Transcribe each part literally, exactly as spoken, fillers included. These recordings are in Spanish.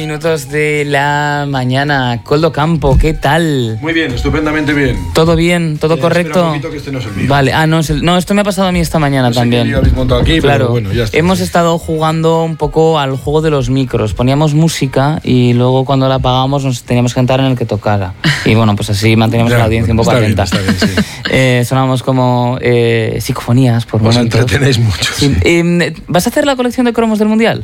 Minutos de la mañana. Coldo Campo, ¿qué tal? Muy bien, estupendamente bien. ¿Todo bien? ¿Todo eh, correcto? Espera un poquito que este no es el mío. Vale, ah, no, es el, no, esto me ha pasado a mí esta mañana no sé también. qué habéis montado aquí, claro, pero bueno, ya está. Hemos estado jugando un poco al juego de los micros. Poníamos música y luego cuando la apagábamos nos teníamos que sentar en el que tocara. Y bueno, pues así manteníamos ya, la audiencia bueno, un poco está atenta. Bien, está bien, sí. eh, sonábamos como eh, psicofonías por Os momentos. entretenéis mucho. Sí. Sí. Eh, ¿Vas a hacer la colección de cromos del Mundial?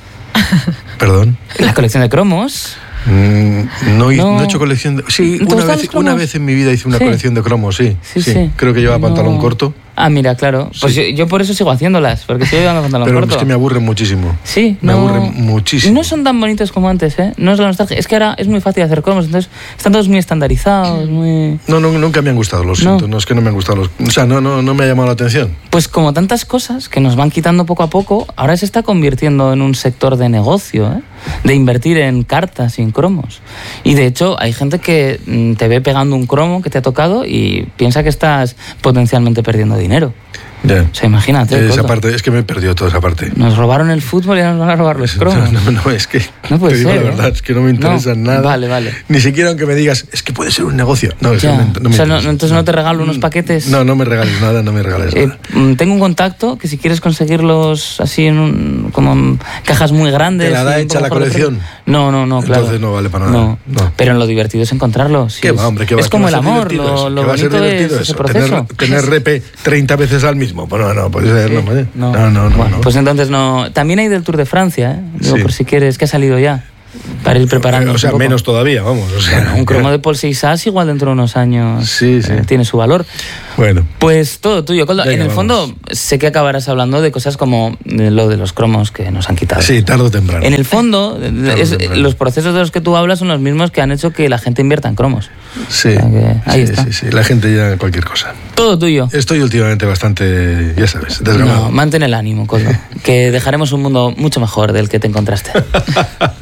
¿Perdón? La colección de cromos. Mm, no, he, No. no he hecho colección de... Sí, ¿Te una gustan vez, los cromos? una vez en mi vida hice una Sí. colección de cromos, sí. Sí, sí. sí. Creo que llevaba No. pantalón corto. Ah, mira, claro. Pues Sí. yo, yo por eso sigo haciéndolas, porque sigo llevando pantalón Pero corto. es que me aburren muchísimo. Sí, Me no, aburren muchísimo. No son tan bonitos como antes, ¿eh? No es la nostalgia. Es que ahora es muy fácil hacer cromos, entonces están todos muy estandarizados, muy... No, no, nunca me han gustado, lo siento. No, no es que no me han gustado los... O sea, no, no, no me ha llamado la atención. Pues como tantas cosas que nos van quitando poco a poco, ahora se está convirtiendo en un sector de negocio, ¿eh? De invertir en cartas y en cromos. Y de hecho hay gente que mm, te ve pegando un cromo que te ha tocado y piensa que estás potencialmente perdiendo dinero. Ya. O sea, imagínate. Esa Coldo. parte, es que me he perdido toda esa parte. Nos robaron el fútbol y ahora nos van a robar los cromos. No, no, no, es que No puede te digo ser, la ¿eh? verdad, es que no me interesa No, nada. vale, vale. Ni siquiera aunque me digas, es que puede ser un negocio. No, eso Ya. no, me- no me O sea, no- interesa. entonces no te regalo unos paquetes. No, no me regales nada, no me regales Eh, nada. mm, tengo un contacto que si quieres conseguirlos así en un, como en cajas muy grandes. ¿Te la da y un hecha poco la por detrás. colección? No, no, no, claro. Entonces no vale para nada. No. No. Pero en lo divertido es encontrarlo. sí, ¿Qué es, va, hombre? ¿Qué va? es ¿Qué como va a el ser amor, divertido lo, eso? lo ¿Qué va a ser bonito es divertido ese eso? proceso. Tener, tener repe treinta veces al mismo. Pues no, no, puede ser, Sí, no, hombre. no. no, no, no, Bueno, no. Pues entonces no. También hay del Tour de Francia, ¿eh? Digo, Sí. por si quieres, que ha salido ya. Para ir preparando. O sea, menos todavía, vamos. O sea, Un cromo de Paul Seixas igual dentro de unos años Sí, sí. eh, tiene su valor. Bueno, Pues todo tuyo, Coldo. Venga, en el vamos. fondo, sé que acabarás hablando de cosas como de lo de los cromos que nos han quitado. sí, tarde o temprano. En el fondo, es- o temprano. los procesos de los que tú hablas son los mismos que han hecho que la gente invierta en cromos. Sí, O sea que ahí sí, está. sí, sí. La gente ya cualquier cosa. Todo tuyo. Estoy últimamente bastante, ya sabes, desgramado. No, mantén el ánimo, Coldo. Que dejaremos un mundo mucho mejor del que te encontraste.